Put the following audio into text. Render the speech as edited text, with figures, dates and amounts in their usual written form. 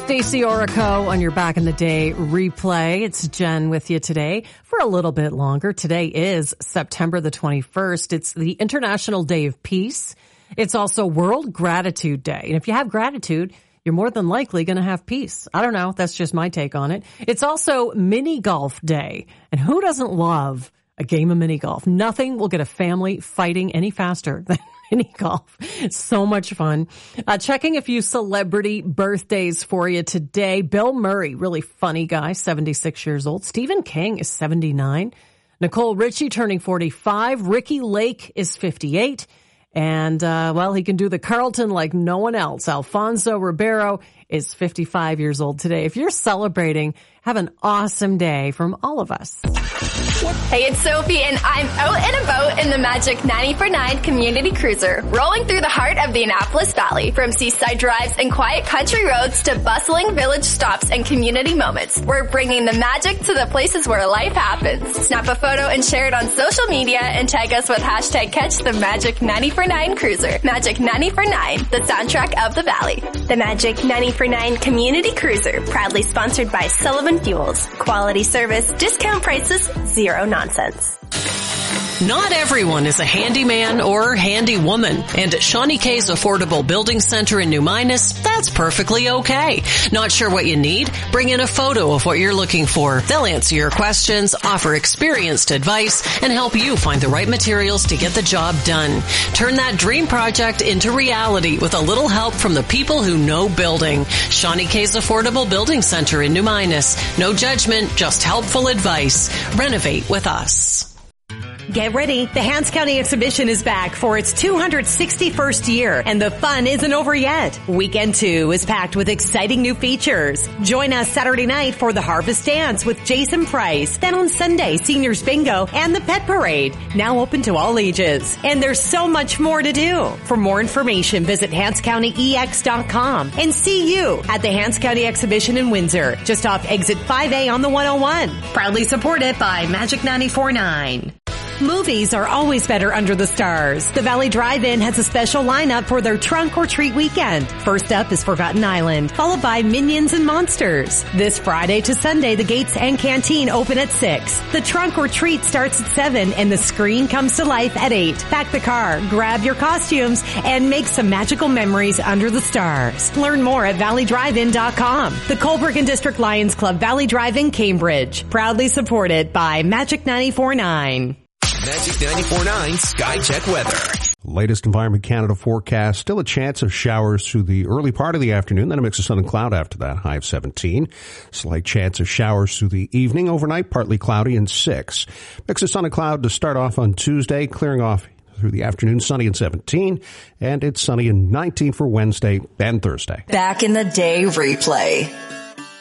Stacey Orico on your Back in the Day replay. It's Jen with you today for a little bit longer. Today is September the 21st. It's the International Day of Peace. It's also World Gratitude Day. And if you have gratitude, you're more than likely going to have peace. I don't know. That's just my take on it. It's also Mini Golf Day. And who doesn't love a game of mini golf? Nothing will get a family fighting any faster than mini golf. It's so much fun. Checking a few celebrity birthdays for you today. Bill Murray, really funny guy, 76 years old. Stephen King is 79. Nicole Richie turning 45. Ricky Lake is 58. And, he can do the Carlton like no one else. Alfonso Ribeiro is 55 years old today. If you're celebrating, have an awesome day from all of us. Hey, it's Sophie, and I'm out and about in the Magic 90.9 Community Cruiser, rolling through the heart of the Annapolis Valley. From seaside drives and quiet country roads to bustling village stops and community moments, we're bringing the magic to the places where life happens. Snap a photo and share it on social media and tag us with hashtag Catch the Magic 90.9 Cruiser. Magic 90.9, the soundtrack of the Valley. The Magic 90.9 Community Cruiser, proudly sponsored by Sullivan Fuels. Quality service, discount prices, zero nonsense. Not everyone is a handyman or handy woman, and at Shawnee K's Affordable Building Center in New Minas, that's perfectly okay. Not sure what you need? Bring in a photo of what you're looking for. They'll answer your questions, offer experienced advice, and help you find the right materials to get the job done. Turn that dream project into reality with a little help from the people who know building. Shawnee K's Affordable Building Center in New Minas. No judgment, just helpful advice. Renovate with us. Get ready. The Hants County Exhibition is back for its 261st year, and the fun isn't over yet. Weekend 2 is packed with exciting new features. Join us Saturday night for the Harvest Dance with Jason Price. Then on Sunday, Seniors Bingo and the Pet Parade, now open to all ages. And there's so much more to do. For more information, visit HantsCountyEX.com and see you at the Hants County Exhibition in Windsor, just off exit 5A on the 101. Proudly supported by Magic 94.9. Movies are always better under the stars. The Valley Drive-In has a special lineup for their trunk or treat weekend. First up is Forgotten Island, followed by Minions and Monsters. This Friday to Sunday, the gates and canteen open at 6. The trunk or treat starts at 7, and the screen comes to life at 8. Pack the car, grab your costumes, and make some magical memories under the stars. Learn more at valleydrivein.com. The Colebrook and District Lions Club Valley Drive-In Cambridge, proudly supported by Magic 94.9. Magic 94.9 Sky Check weather. Latest Environment Canada forecast. Still a chance of showers through the early part of the afternoon, then a mix of sun and cloud after that, high of 17. Slight chance of showers through the evening. Overnight, partly cloudy and 6. Mix of sun and cloud to start off on Tuesday, clearing off through the afternoon, sunny and 17. And it's sunny and 19 for Wednesday and Thursday. Back in the Day replay.